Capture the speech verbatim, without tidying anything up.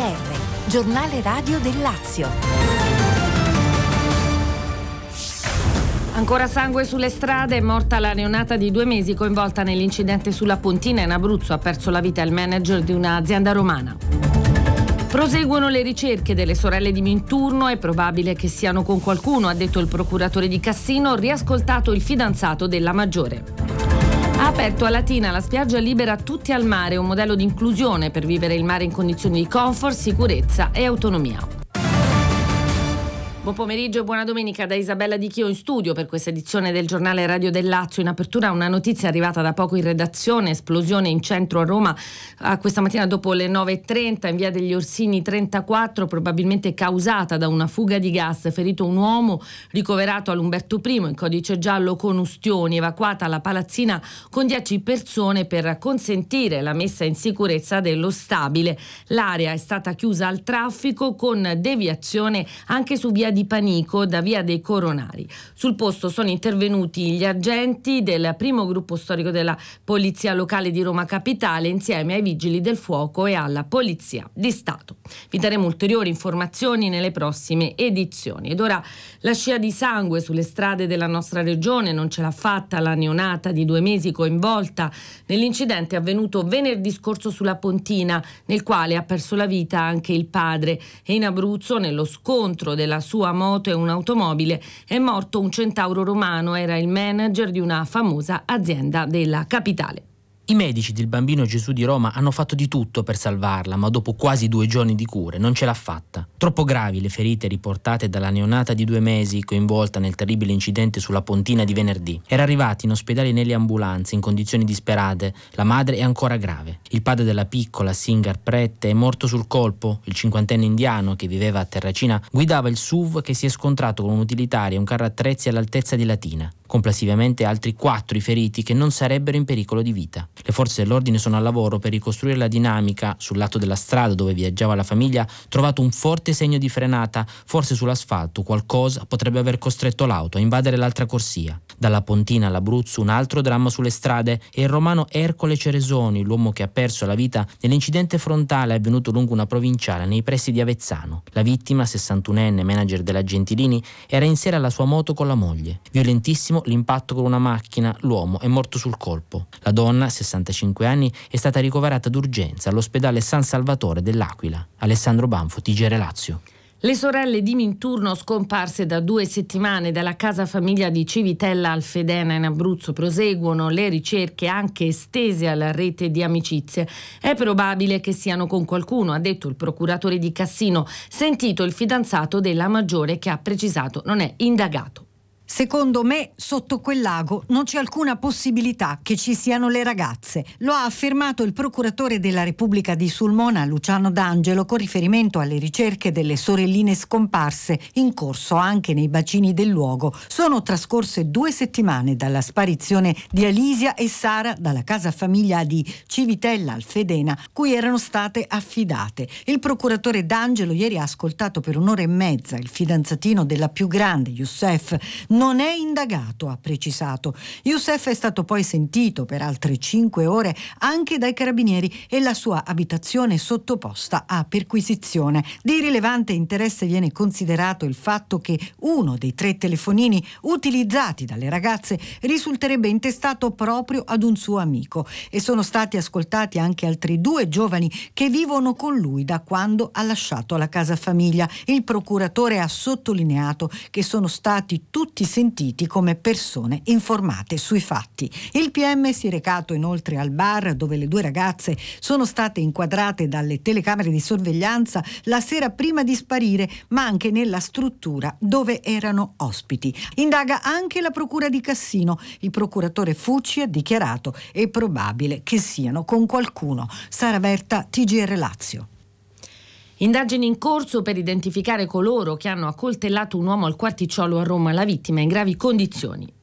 R, giornale radio del Lazio. Ancora sangue sulle strade, è morta la neonata di due mesi coinvolta nell'incidente sulla Pontina in Abruzzo. Ha perso la vita il manager di un'azienda romana. Proseguono le ricerche delle sorelle di Minturno, è probabile che siano con qualcuno, ha detto il procuratore di Cassino, riascoltato il fidanzato della maggiore. Ha aperto a Latina la spiaggia libera tutti al mare, un modello di inclusione per vivere il mare in condizioni di comfort, sicurezza e autonomia. Buon pomeriggio e buona domenica da Isabella Di Chio in studio per questa edizione del giornale radio del Lazio. In apertura una notizia arrivata da poco in redazione: esplosione in centro a Roma a questa mattina dopo le nove e trenta in via degli Orsini trentaquattro, probabilmente causata da una fuga di gas. Ferito un uomo, ricoverato all'Umberto primo in codice giallo con ustioni. Evacuata la palazzina con dieci persone per consentire la messa in sicurezza dello stabile. L'area è stata chiusa al traffico con deviazione anche su via di Panico da via dei Coronari. Sul posto sono intervenuti gli agenti del primo gruppo storico della Polizia Locale di Roma Capitale insieme ai Vigili del Fuoco e alla Polizia di Stato. Vi daremo ulteriori informazioni nelle prossime edizioni. Ed ora la scia di sangue sulle strade della nostra regione. Non ce l'ha fatta la neonata di due mesi coinvolta nell'incidente avvenuto venerdì scorso sulla Pontina, nel quale ha perso la vita anche il padre. E in Abruzzo, nello scontro della sua moto e un'automobile, è morto un centauro romano, era il manager di una famosa azienda della capitale. I medici del Bambino Gesù di Roma hanno fatto di tutto per salvarla, ma dopo quasi due giorni di cure non ce l'ha fatta. Troppo gravi le ferite riportate dalla neonata di due mesi coinvolta nel terribile incidente sulla Pontina di venerdì. Era arrivata in ospedale nelle ambulanze in condizioni disperate, la madre è ancora grave. Il padre della piccola, Singar Prette, è morto sul colpo. Il cinquantenne indiano che viveva a Terracina guidava il S U V che si è scontrato con un utilitario e un carro attrezzi all'altezza di Latina. Complessivamente altri quattro i feriti che non sarebbero in pericolo di vita. Le forze dell'ordine sono al lavoro per ricostruire la dinamica. Sul lato della strada dove viaggiava la famiglia trovato un forte segno di frenata, forse sull'asfalto qualcosa potrebbe aver costretto l'auto a invadere l'altra corsia. Dalla Pontina all'Abruzzo un altro dramma sulle strade è il romano Ercole Ceresoni, l'uomo che ha perso la vita nell'incidente frontale avvenuto lungo una provinciale nei pressi di Avezzano. La vittima, sessantunenne, manager della Gentilini, era in sera alla sua moto con la moglie. Violentissimo l'impatto con una macchina, l'uomo è morto sul colpo. La donna, sessantacinque anni, è stata ricoverata d'urgenza all'ospedale San Salvatore dell'Aquila. Alessandro Banfo, T G R Lazio. Le sorelle di Minturno, scomparse da due settimane dalla casa famiglia di Civitella Alfedena in Abruzzo, proseguono le ricerche anche estese alla rete di amicizie. È probabile che siano con qualcuno, ha detto il procuratore di Cassino, sentito il fidanzato della maggiore che ha precisato non è indagato. Secondo me, sotto quel lago non c'è alcuna possibilità che ci siano le ragazze. Lo ha affermato il procuratore della Repubblica di Sulmona, Luciano D'Angelo, con riferimento alle ricerche delle sorelline scomparse in corso anche nei bacini del luogo. Sono trascorse due settimane dalla sparizione di Alisia e Sara dalla casa famiglia di Civitella Alfedena, cui erano state affidate. Il procuratore D'Angelo ieri ha ascoltato per un'ora e mezza il fidanzatino della più grande, Youssef. Non è indagato, ha precisato. Youssef è stato poi sentito per altre cinque ore anche dai carabinieri e la sua abitazione sottoposta a perquisizione. Di rilevante interesse viene considerato il fatto che uno dei tre telefonini utilizzati dalle ragazze risulterebbe intestato proprio ad un suo amico e sono stati ascoltati anche altri due giovani che vivono con lui da quando ha lasciato la casa famiglia. Il procuratore ha sottolineato che sono stati tutti sentiti come persone informate sui fatti. Il P M si è recato inoltre al bar dove le due ragazze sono state inquadrate dalle telecamere di sorveglianza la sera prima di sparire, ma anche nella struttura dove erano ospiti. Indaga anche la procura di Cassino. Il procuratore Fucci ha dichiarato è probabile che siano con qualcuno. Sara Verta, T G R Lazio. Indagini in corso per identificare coloro che hanno accoltellato un uomo al Quarticciolo a Roma. La vittima è in gravi condizioni.